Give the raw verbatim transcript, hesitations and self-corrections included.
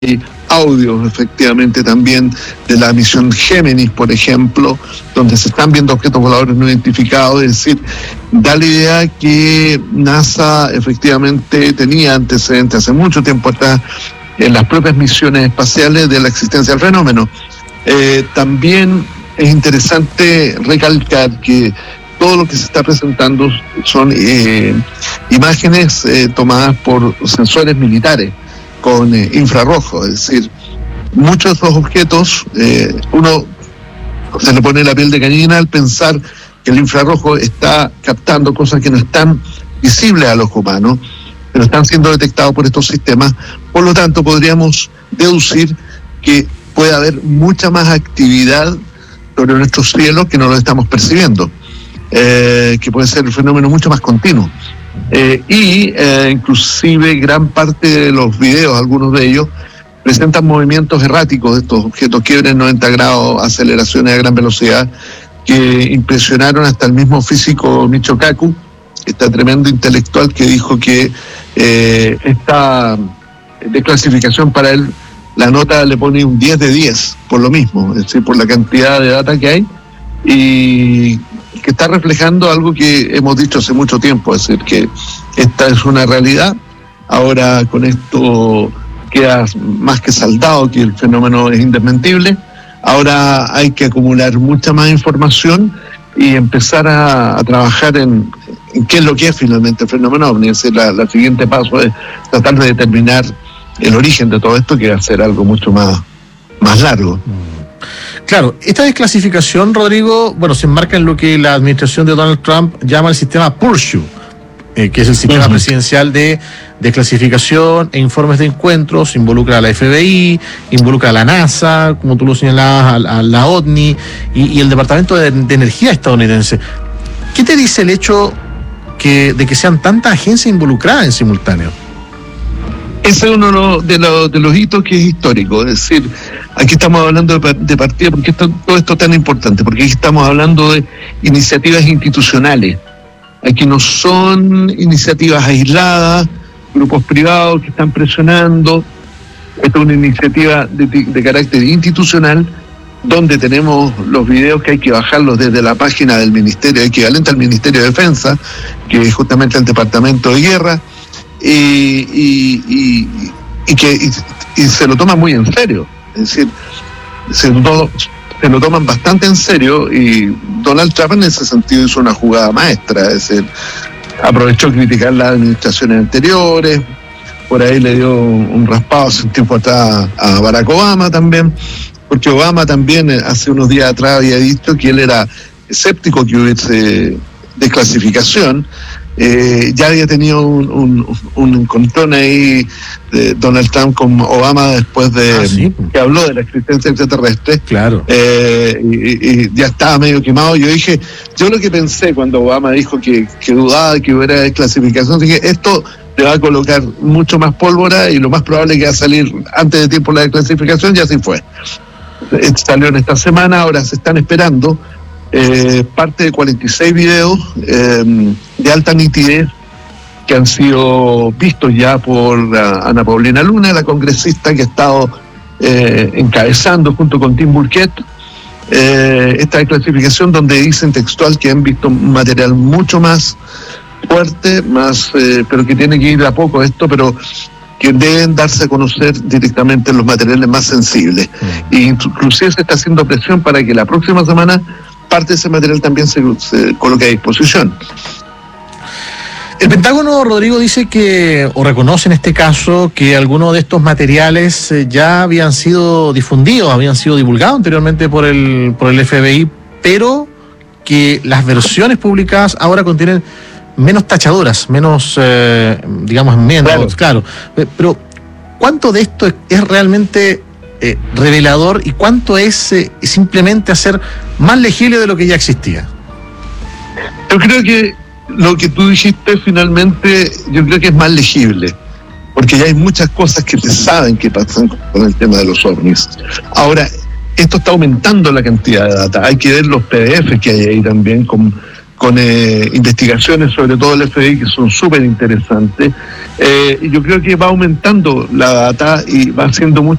audios efectivamente también de la misión Géminis, por ejemplo, donde se están viendo objetos voladores no identificados. Es decir, da la idea que NASA efectivamente tenía antecedentes hace mucho tiempo atrás en las propias misiones espaciales de la existencia del fenómeno. Eh, también es interesante recalcar que todo lo que se está presentando son eh, imágenes eh, tomadas por sensores militares con eh, infrarrojo, es decir, muchos de esos objetos, eh, uno se le pone la piel de gallina al pensar que el infrarrojo está captando cosas que no están visibles a los humanos, pero están siendo detectados por estos sistemas. Por lo tanto, podríamos deducir que puede haber mucha más actividad sobre nuestros cielos que no lo estamos percibiendo, eh, que puede ser un fenómeno mucho más continuo. Eh, y eh, inclusive gran parte de los videos, algunos de ellos, presentan movimientos erráticos de estos objetos, quiebres noventa grados, aceleraciones a gran velocidad, que impresionaron hasta el mismo físico Michio Kaku, este tremendo intelectual que dijo que eh, esta desclasificación para él, la nota le pone un diez de diez, por lo mismo, es decir, por la cantidad de data que hay, y que está reflejando algo que hemos dicho hace mucho tiempo, es decir, que esta es una realidad. Ahora con esto queda más que saldado que el fenómeno es indesmentible. Ahora hay que acumular mucha más información y empezar a, a trabajar en, en qué es lo que es finalmente el fenómeno ovni. Es decir, la, la siguiente paso es tratar de determinar el origen de todo esto, que va a ser algo mucho más, más largo. Claro, esta desclasificación, Rodrigo, bueno, se enmarca en lo que la administración de Donald Trump llama el sistema Pursuit, eh, que es el sistema uh-huh. presidencial de desclasificación e informes de encuentros. Involucra a la F B I, involucra a la NASA, como tú lo señalabas, a, a la O V N I y, y el Departamento de, de Energía estadounidense. ¿Qué te dice el hecho que, de que sean tantas agencias involucradas en simultáneo? Ese es uno de los, de los hitos que es histórico, es decir, aquí estamos hablando de, de partida, porque esto, todo esto es tan importante, porque aquí estamos hablando de iniciativas institucionales, aquí no son iniciativas aisladas, grupos privados que están presionando. Esto es una iniciativa de, de carácter institucional, donde tenemos los videos que hay que bajarlos desde la página del Ministerio, equivalente al Ministerio de Defensa, que es justamente el Departamento de Guerra, Y, y, y, y que y, y se lo toman muy en serio, es decir, se lo, se lo toman bastante en serio, y Donald Trump en ese sentido hizo una jugada maestra, es decir, aprovechó criticar las administraciones anteriores, por ahí le dio un raspado hace un tiempo atrás a Barack Obama también, porque Obama también hace unos días atrás había dicho que él era escéptico que hubiese desclasificación. Eh, ya había tenido un, un, un encontrón ahí de Donald Trump con Obama después de ah, ¿sí? que habló de la existencia extraterrestre. Claro. Eh, y, y ya estaba medio quemado. Yo dije, yo lo que pensé cuando Obama dijo que, que dudaba de que hubiera desclasificación, dije, esto le va a colocar mucho más pólvora y lo más probable es que va a salir antes de tiempo la desclasificación, y así fue. Salió en esta semana, ahora se están esperando Eh, parte de cuarenta y seis videos eh, de alta nitidez que han sido vistos ya por uh, Ana Paulina Luna, la congresista que ha estado eh, encabezando junto con Tim Burchett eh, esta desclasificación, donde dicen textual que han visto un material mucho más fuerte, más eh, pero que tiene que ir a poco esto, pero que deben darse a conocer directamente los materiales más sensibles. Mm. E inclusive se está haciendo presión para que la próxima semana parte de ese material también se, se coloque a disposición. El Pentágono, Rodrigo, dice que, o reconoce en este caso, que algunos de estos materiales eh, ya habían sido difundidos, habían sido divulgados anteriormente por el, por el F B I, pero que las versiones publicadas ahora contienen menos tachaduras, menos, eh, digamos, menos, claro. claro. Pero, ¿cuánto de esto es, es realmente Eh, revelador y cuánto es eh, simplemente hacer más legible de lo que ya existía? Yo creo que lo que tú dijiste finalmente, yo creo que es más legible, porque ya hay muchas cosas que se saben que pasan con el tema de los ovnis. Ahora, esto está aumentando la cantidad de data, hay que ver los P D F que hay ahí también con, con eh, investigaciones, sobre todo el F B I, que son súper interesantes. Eh, yo creo que va aumentando la data y va siendo mucho